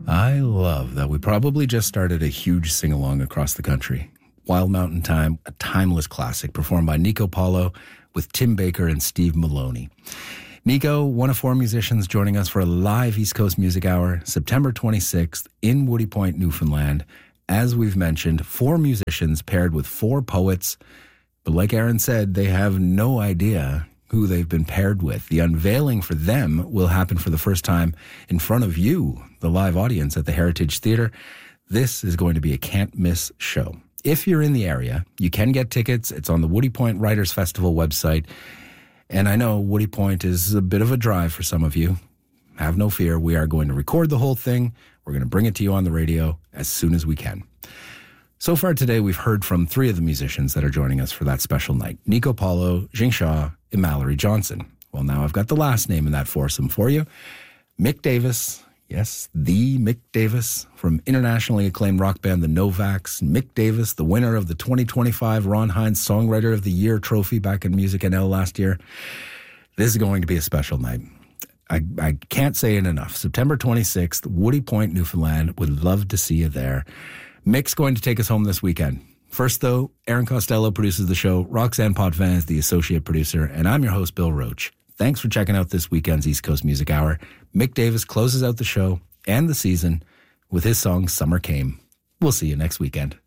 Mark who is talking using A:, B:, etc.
A: I love that we probably just started a huge sing-along across the country. Wild Mountain Time, a timeless classic performed by Nico Paulo with Tim Baker and Steve Maloney. Nico, one of four musicians joining us for a live East Coast Music Hour, September 26th in Woody Point, Newfoundland. As we've mentioned, four musicians paired with four poets. But like Aaron said, they have no idea who they've been paired with. The unveiling for them will happen for the first time in front of you, the live audience at the Heritage Theatre. This is going to be a can't-miss show. If you're in the area, you can get tickets. It's on the Woody Point Writers Festival website. And I know Woody Point is a bit of a drive for some of you. Have no fear. We are going to record the whole thing. We're going to bring it to you on the radio as soon as we can. So far today, we've heard from three of the musicians that are joining us for that special night. Nico Paulo, Jing Shaw, and Mallory Johnson. Well, now I've got the last name in that foursome for you. Mick Davis. Yes, the Mick Davis from internationally acclaimed rock band The Novaks. Mick Davis, the winner of the 2025 Ron Hines Songwriter of the Year trophy back in Music NL last year. This is going to be a special night. I can't say it enough. September 26th, Woody Point, Newfoundland. Would love to see you there. Mick's going to take us home this weekend. First, though, Aaron Costello produces the show. Roxanne Potvin is the associate producer. And I'm your host, Bill Roach. Thanks for checking out this weekend's East Coast Music Hour. Mick Davis closes out the show and the season with his song Summer Came. We'll see you next weekend.